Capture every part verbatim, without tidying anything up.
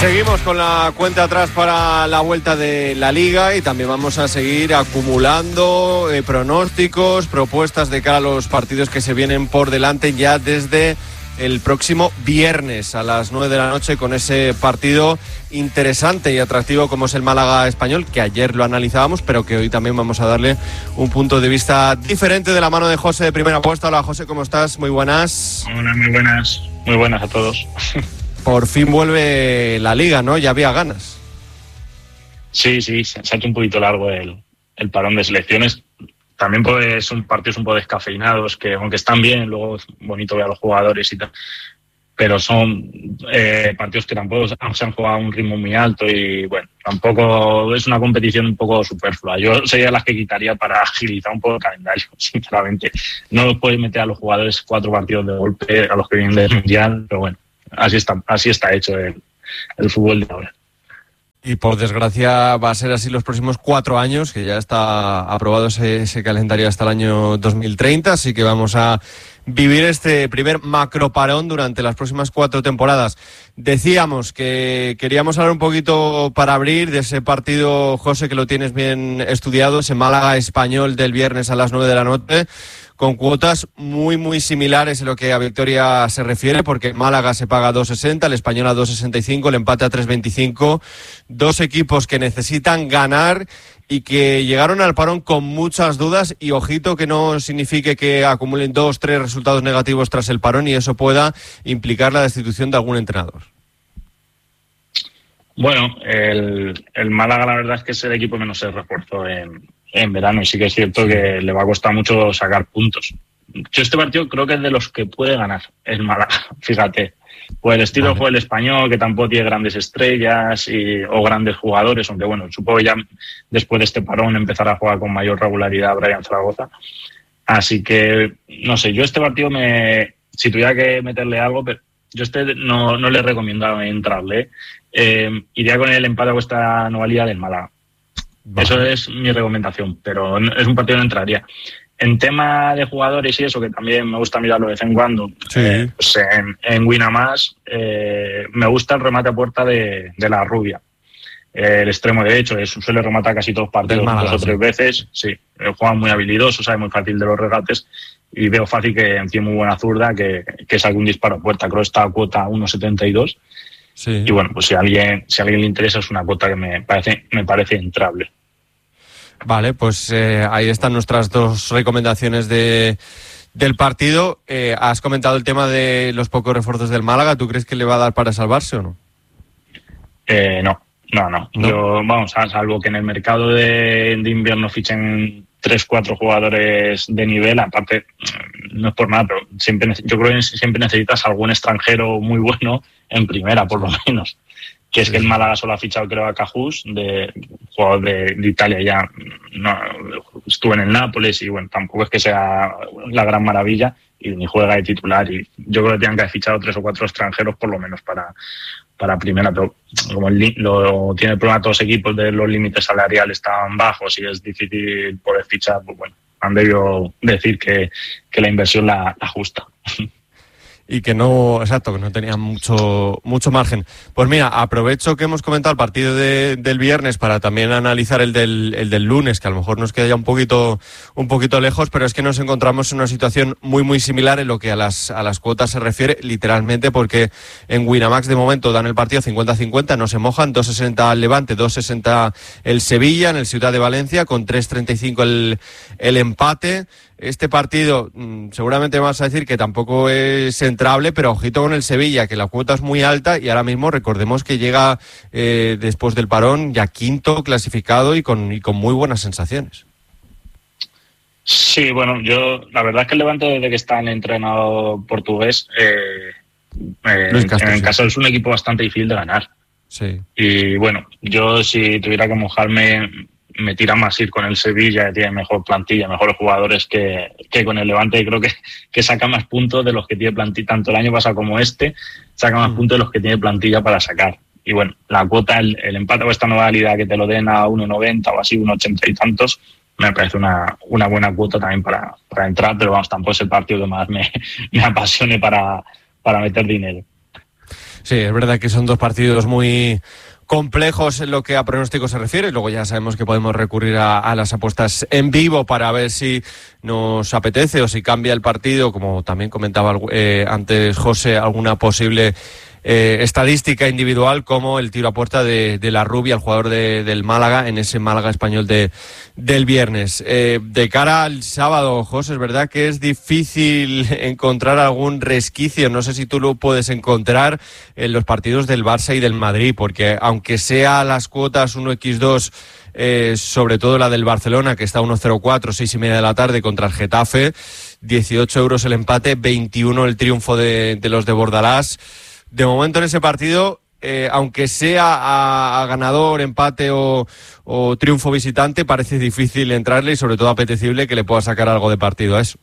Seguimos con la cuenta atrás para la vuelta de la Liga y también vamos a seguir acumulando eh, pronósticos, propuestas de cara a los partidos que se vienen por delante ya desde el próximo viernes a las nueve de la noche, con ese partido interesante y atractivo como es el Málaga Español, que ayer lo analizábamos, pero que hoy también vamos a darle un punto de vista diferente de la mano de José de Primera Apuesta. Hola José, ¿cómo estás? Muy buenas. Hola, muy buenas. Muy buenas a todos. Por fin vuelve la Liga, ¿no? Ya había ganas. Sí, sí, se ha hecho un poquito largo el, el parón de selecciones. También pues, son partidos un poco descafeinados, que aunque están bien, luego es bonito ver a los jugadores y tal, pero son eh, partidos que tampoco se han jugado a un ritmo muy alto y bueno, tampoco es una competición un poco superflua. Yo sería las que quitaría para agilizar un poco el calendario, sinceramente. No los puedes meter a los jugadores cuatro partidos de golpe a los que vienen del Mundial, pero bueno, así está, así está hecho el, el fútbol de ahora. Y por desgracia va a ser así los próximos cuatro años, que ya está aprobado ese, ese calendario hasta el año dos mil treinta, así que vamos a vivir este primer macroparón durante las próximas cuatro temporadas. Decíamos que queríamos hablar un poquito para abrir de ese partido, José, que lo tienes bien estudiado, ese Málaga Español del viernes a las nueve de la noche, con cuotas muy, muy similares en lo que a victoria se refiere, porque Málaga se paga dos sesenta, el Español a dos sesenta y cinco, el empate a tres veinticinco. Dos equipos que necesitan ganar y que llegaron al parón con muchas dudas, y ojito que no signifique que acumulen dos, tres resultados negativos tras el parón y eso pueda implicar la destitución de algún entrenador. Bueno, el, el Málaga la verdad es que es el equipo que menos se reforzó en, en verano y sí que es cierto que le va a costar mucho sacar puntos. Yo este partido creo que es de los que puede ganar el Málaga, fíjate. Pues el estilo vale. Fue el Español, que tampoco tiene grandes estrellas y, o grandes jugadores, aunque bueno, supongo ya después de este parón empezará a jugar con mayor regularidad Brian Zaragoza. Así que, no sé, yo este partido me, si tuviera que meterle algo, pero yo este no, no le recomiendo entrarle. Eh, iría con el empate a vuestra anualidad del Málaga. Vale. Eso es mi recomendación, pero es un partido que no entraría. En tema de jugadores y eso, que también me gusta mirarlo de vez en cuando, sí. eh, pues en, en Winamás eh, me gusta el remate a puerta de, de la Rubia. Eh, el extremo derecho es, suele rematar casi todos los partidos Málaga, dos o tres sí. veces. Sí, eh, juega muy habilidoso, sabe muy fácil de los regates y veo fácil que tiene muy buena zurda, que, que saque un disparo a puerta. Creo que está a cuota uno setenta y dos. Sí. Y bueno, pues si a alguien, si a alguien le interesa, es una cuota que me parece, me parece entrable. Vale, pues eh, ahí están nuestras dos recomendaciones de, del partido. Eh, has comentado el tema de los pocos refuerzos del Málaga. ¿Tú crees que le va a dar para salvarse o no? Eh, no, no, no. ¿No? Yo, vamos, a salvo que en el mercado de, de invierno fichen tres, cuatro jugadores de nivel, aparte, no es por nada, pero siempre yo creo que siempre necesitas algún extranjero muy bueno en primera, por lo menos. Que es que el Málaga solo ha fichado, creo, a Cajus, de jugador de, de Italia ya. No, estuvo en el Nápoles y, bueno, tampoco es que sea la gran maravilla y ni juega de titular. Y yo creo que tienen que haber fichado tres o cuatro extranjeros, por lo menos, para, para primera. Pero como el, lo tiene el problema todos los equipos de los límites salariales tan bajos y es difícil poder fichar, pues bueno, han debido decir que, que la inversión la, la ajusta. Y que no, exacto, que no tenía mucho mucho margen. Pues mira, aprovecho que hemos comentado el partido de, del viernes para también analizar el del, el del lunes, que a lo mejor nos queda ya un poquito un poquito lejos, pero es que nos encontramos en una situación muy muy similar en lo que a las a las cuotas se refiere, literalmente, porque en Winamax de momento dan el partido cincuenta cincuenta, no se mojan, dos sesenta el Levante, dos sesenta el Sevilla, en el Ciudad de Valencia, con tres treinta y cinco el, el empate. Este partido mmm, seguramente vas a decir que tampoco es entrable, pero ojito con el Sevilla, que la cuota es muy alta y ahora mismo recordemos que llega eh, después del parón ya quinto clasificado y con, y con muy buenas sensaciones. Sí, bueno, yo la verdad es que el Levante, desde que está en el entrenador portugués, eh, eh, Castro, en el sí. caso es un equipo bastante difícil de ganar. Sí. Y bueno, yo si tuviera que mojarme, me tira más ir con el Sevilla, que tiene mejor plantilla, mejores jugadores que, que con el Levante, y creo que, que saca más puntos de los que tiene plantilla, tanto el año pasado como este, saca más mm. puntos de los que tiene plantilla para sacar. Y bueno, la cuota, el, el empate o esta modalidad que te lo den a uno noventa o así, uno ochenta y tantos, me parece una, una buena cuota también para, para entrar, pero vamos, tampoco es el partido que más me, me apasione para, para meter dinero. Sí, es verdad que son dos partidos muy complejos en lo que a pronóstico se refiere. Luego ya sabemos que podemos recurrir a, a las apuestas en vivo para ver si nos apetece o si cambia el partido, como también comentaba eh, antes José, alguna posible eh, estadística individual, como el tiro a puerta de, de la Rubia, el jugador de, del Málaga, en ese Málaga español de, del viernes. Eh, de cara al sábado, José, es verdad que es difícil encontrar algún resquicio, no sé si tú lo puedes encontrar en los partidos del Barça y del Madrid, porque aunque sea las cuotas uno equis dos, eh, sobre todo la del Barcelona, que está a uno cero cuatro, seis y media de la tarde contra el Getafe, dieciocho euros el empate, veintiuno el triunfo de, de los de Bordalás. De momento en ese partido, eh, aunque sea a, a ganador, empate o, o triunfo visitante, parece difícil entrarle y sobre todo apetecible que le pueda sacar algo de partido a eso.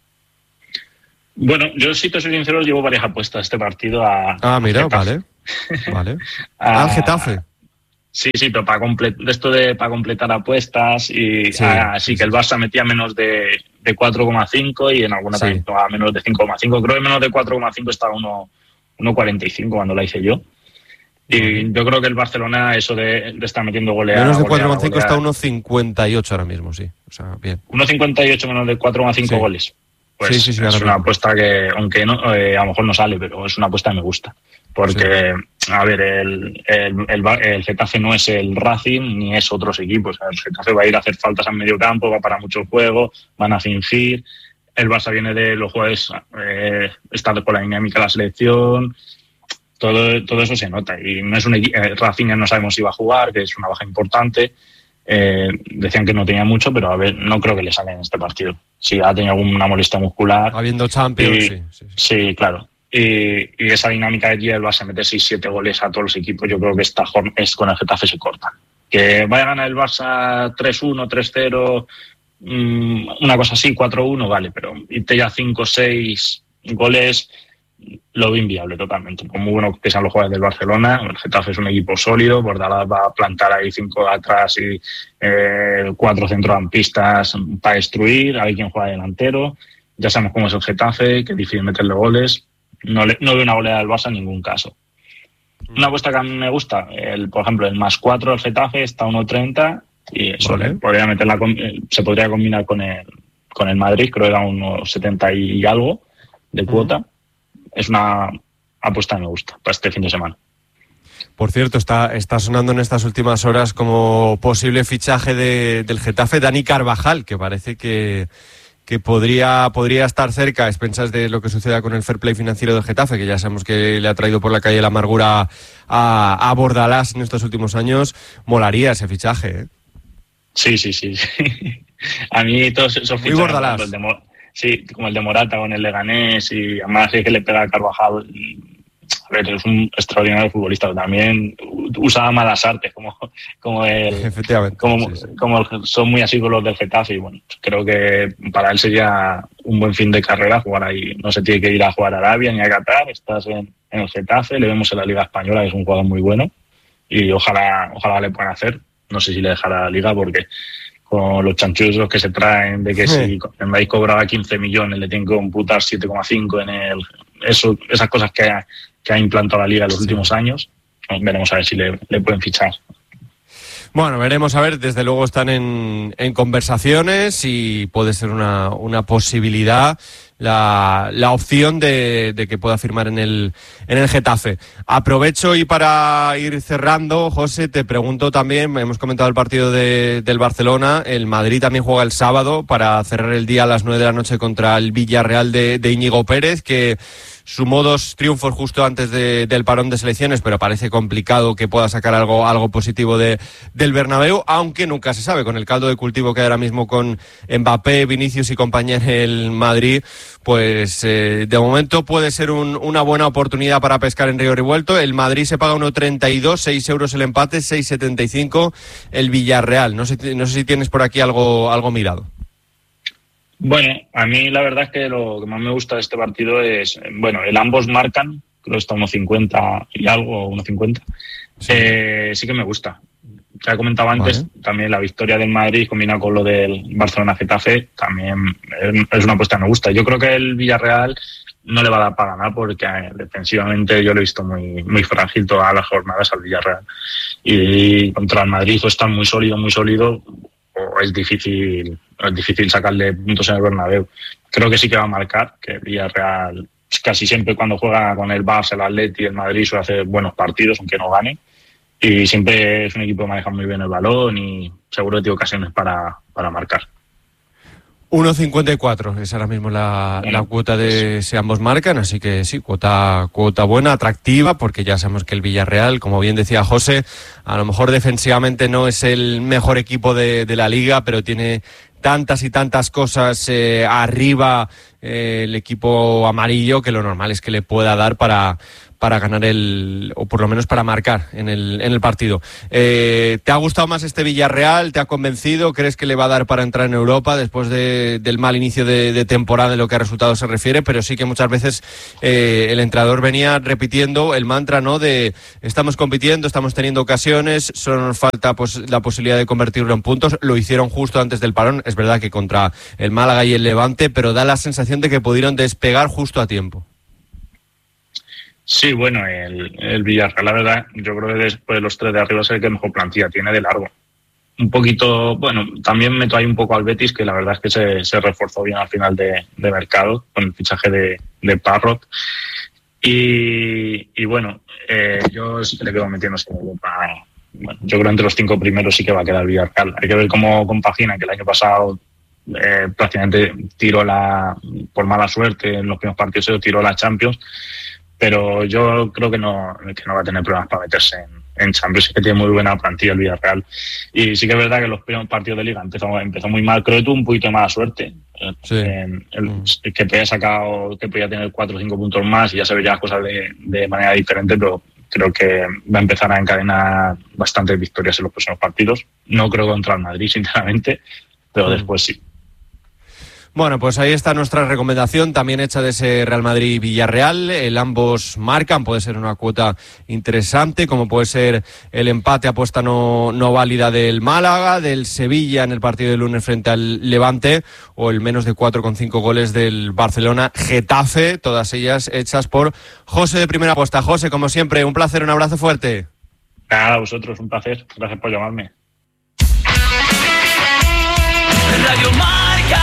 Bueno, yo si te soy sincero, llevo varias apuestas a este partido a... Ah, mira, vale. Vale. Al Getafe. Sí, sí, pero para completar esto de para completar apuestas y sí, a, sí que el Barça metía menos de, de cuatro coma cinco y en alguna sí. a menos de cinco coma cinco. Creo que menos de cuatro coma cinco estaba uno uno cuarenta y cinco cuando la hice yo. Y yo creo que el Barcelona, eso de, de estar metiendo goleada... Menos de cuatro coma cinco está uno cincuenta y ocho ahora mismo, sí. O sea, bien. uno cincuenta y ocho menos de cuatro coma cinco sí. goles. Pues sí, sí, sí, es una apuesta que, aunque no, eh, a lo mejor no sale, pero es una apuesta que me gusta. Porque, sí. a ver, el, el, el, el Getafe no es el Racing ni es otros equipos. El Getafe va a ir a hacer faltas en medio campo, va para mucho juego, van a fingir... El Barça viene de los jugadores, eh, estar con la dinámica de la selección, todo, todo eso se nota. Y no es un equipo, eh, Rafinha no sabemos si va a jugar, que es una baja importante. Eh, decían que no tenía mucho, pero a ver, no creo que le salga en este partido. Si ha tenido alguna molestia muscular. Habiendo Champions, y, sí, sí, sí. Sí, claro. Y, y esa dinámica de que el Barça mete seis siete goles a todos los equipos, yo creo que esta es con el Getafe se corta. Que vaya a ganar el Barça tres uno, tres cero... una cosa así, cuatro uno, vale, pero irte ya cinco seis goles lo veo inviable totalmente. Por muy bueno que sean los jugadores del Barcelona, el Getafe es un equipo sólido, Bordalás va a plantar ahí cinco atrás y eh, cuatro centrocampistas para destruir, hay quien juega delantero, ya sabemos cómo es el Getafe, que es difícil meterle goles, no, le, no veo una goleada del Barça en ningún caso. Una apuesta que a mí me gusta, el, por ejemplo, el más cuatro del Getafe está a uno treinta. Y eso vale. podría meterla con, se podría combinar con el con el Madrid, creo que era unos setenta y algo de cuota. Uh-huh. Es una apuesta que me gusta para este fin de semana. Por cierto, está, está sonando en estas últimas horas como posible fichaje de, del Getafe Dani Carvajal, que parece que, que podría, podría estar cerca a expensas de lo que suceda con el fair play financiero del Getafe, que ya sabemos que le ha traído por la calle la amargura a, a Bordalás en estos últimos años. Molaría ese fichaje, ¿eh? Sí, sí, sí, sí. A mí todos esos fichajes, como el de, sí, como el de Morata con el Leganés, y además es que le pega a Carvajal. Y, a ver, es un extraordinario futbolista, pero también usa malas artes, como como el, Efectivamente, como, sí, sí. como son muy así con los del Getafe. Y bueno, creo que para él sería un buen fin de carrera jugar ahí. No se tiene que ir a jugar a Arabia ni a Qatar, estás en, en el Getafe, le vemos en la Liga Española, que es un jugador muy bueno, y ojalá, ojalá le puedan hacer. No sé si le dejará la Liga porque con los chanchullos que se traen de que sí. si el Madrid cobraba quince millones le tienen que computar siete coma cinco en el... Eso, esas cosas que ha, que ha implantado la Liga en los sí. últimos años, veremos a ver si le, le pueden fichar. Bueno, veremos a ver, desde luego están en, en conversaciones y puede ser una, una posibilidad la, la opción de, de que pueda firmar en el, en el Getafe. Aprovecho y para ir cerrando, José, te pregunto también, hemos comentado el partido de, del Barcelona, el Madrid también juega el sábado para cerrar el día a las nueve de la noche contra el Villarreal de, de Íñigo Pérez, que sumó dos triunfos justo antes de, del parón de selecciones, pero parece complicado que pueda sacar algo, algo positivo de, del Bernabéu, aunque nunca se sabe, con el caldo de cultivo que hay ahora mismo con Mbappé, Vinicius y compañía en el Madrid, pues eh, de momento puede ser un, una buena oportunidad para pescar en río revuelto. El Madrid se paga uno treinta y dos, seis euros el empate, seis setenta y cinco el Villarreal. No sé, no sé si tienes por aquí algo, algo mirado. Bueno, a mí la verdad es que lo que más me gusta de este partido es, bueno, el ambos marcan, creo que está uno cincuenta y algo, uno cincuenta. Sí. Eh, sí que me gusta. Ya he comentado antes, vale. También la victoria del Madrid combinado con lo del Barcelona-Getafe, también es una apuesta que me gusta. Yo creo que el Villarreal no le va a dar para ganar porque eh, defensivamente yo lo he visto muy, muy frágil todas las jornadas al Villarreal. Y contra el Madrid o está muy sólido, muy sólido, o es difícil, es difícil sacarle puntos en el Bernabéu. Creo que sí que va a marcar, que el Villarreal casi siempre cuando juega con el Barça, el Atleti y el Madrid suele hacer buenos partidos, aunque no gane. Y siempre es un equipo que maneja muy bien el balón y seguro que tiene ocasiones para, para marcar. uno cincuenta y cuatro es ahora mismo la, bueno, la cuota de si ambos marcan, así que sí, cuota, cuota buena, atractiva, porque ya sabemos que el Villarreal, como bien decía José, a lo mejor defensivamente no es el mejor equipo de, de la liga, pero tiene tantas y tantas cosas eh, arriba eh, el equipo amarillo que lo normal es que le pueda dar para... para ganar el, o por lo menos para marcar en el, en el partido. Eh, ¿Te ha gustado más este Villarreal? ¿Te ha convencido? ¿Crees que le va a dar para entrar en Europa después de, del mal inicio de, de temporada en lo que a resultados se refiere? Pero sí que muchas veces eh, el entrenador venía repitiendo el mantra, ¿no? De estamos compitiendo, estamos teniendo ocasiones, solo nos falta pues la posibilidad de convertirlo en puntos. Lo hicieron justo antes del parón, es verdad que contra el Málaga y el Levante, pero da la sensación de que pudieron despegar justo a tiempo. Sí, bueno, el, el Villarreal, la verdad, yo creo que después de los tres de arriba es el que mejor plantilla tiene de largo. Un poquito, bueno, también meto ahí un poco al Betis, que la verdad es que se, se reforzó bien al final de, de mercado con el fichaje de, de Parrot. Y, y bueno, eh, yo sí que le veo metiéndose en Europa. Bueno, yo creo que entre los cinco primeros sí que va a quedar Villarreal. Hay que ver cómo compagina, que el año pasado eh, prácticamente tiró la, por mala suerte, en los primeros partidos se tiró la Champions. Pero yo creo que no, que no va a tener problemas para meterse en, en Champions, que tiene muy buena plantilla el Villarreal. Y sí que es verdad que los primeros partidos de Liga empezó, empezó muy mal. Creo que tuvo un poquito de mala suerte. Sí. En, el, el que podía sacado, que podía tener cuatro o cinco puntos más y ya se veía las cosas de, de manera diferente, pero creo que va a empezar a encadenar bastantes victorias en los próximos partidos. No creo contra el Madrid, sinceramente, pero sí. Después sí. Bueno, pues ahí está nuestra recomendación, también hecha de ese Real Madrid-Villarreal. El ambos marcan, puede ser una cuota interesante, como puede ser el empate apuesta no, no válida del Málaga, del Sevilla en el partido de lunes frente al Levante, o el menos de cuatro coma cinco goles del Barcelona-Getafe, todas ellas hechas por José de Primera Apuesta. José, como siempre, un placer, un abrazo fuerte. Nada, a vosotros, un placer. Gracias por llamarme. Radio Marca.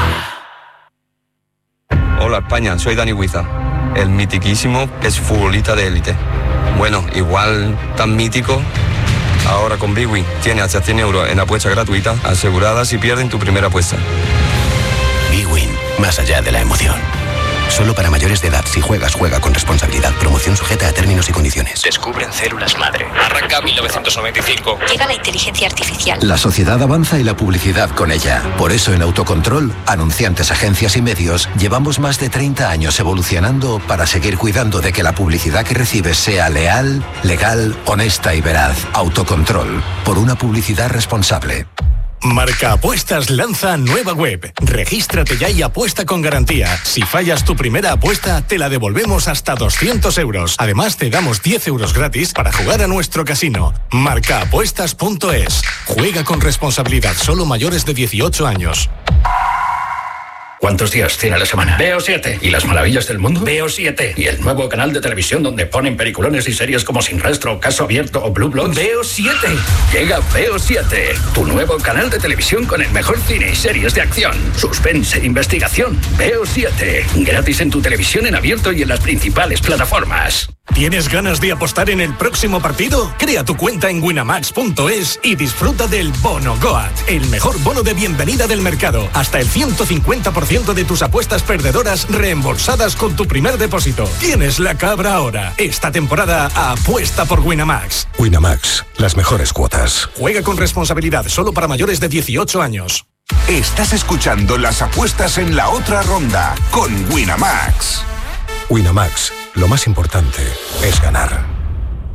Hola España, soy Dani Huiza. El mitiquísimo es futbolista de élite. Bueno, igual tan mítico. Ahora con Big Win tiene hasta cien euros en apuesta gratuita asegurada si pierden tu primera apuesta. Big Win, más allá de la emoción. Solo para mayores de edad. Si juegas, juega con responsabilidad. Promoción sujeta a términos y condiciones. Descubren células madre. Arranca mil novecientos noventa y cinco. Llega la inteligencia artificial. La sociedad avanza y la publicidad con ella. Por eso en Autocontrol, anunciantes, agencias y medios, llevamos más de treinta años evolucionando para seguir cuidando de que la publicidad que recibes sea leal, legal, honesta y veraz. Autocontrol. Por una publicidad responsable. Marca Apuestas lanza nueva web. Regístrate ya y apuesta con garantía. Si fallas tu primera apuesta, te la devolvemos hasta doscientos euros. Además, te damos diez euros gratis para jugar a nuestro casino. marca apuestas punto es. Juega con responsabilidad. Solo mayores de dieciocho años. ¿Cuántos días tiene la semana? Veo siete. ¿Y las maravillas del mundo? Veo siete. ¿Y el nuevo canal de televisión donde ponen peliculones y series como Sin Rastro, Caso Abierto o Blue Bloods? Veo siete. Llega Veo siete, tu nuevo canal de televisión con el mejor cine y series de acción, suspense, investigación. Veo siete. Gratis en tu televisión en abierto y en las principales plataformas. ¿Tienes ganas de apostar en el próximo partido? Crea tu cuenta en winamax punto es y disfruta del Bono Goat, el mejor bono de bienvenida del mercado. Hasta el ciento cincuenta por ciento de tus apuestas perdedoras reembolsadas con tu primer depósito. Tienes la cabra ahora. Esta temporada apuesta por Winamax. Winamax, las mejores cuotas. Juega con responsabilidad, solo para mayores de dieciocho años. Estás escuchando las apuestas en la otra ronda con Winamax. Winamax, lo más importante es ganar.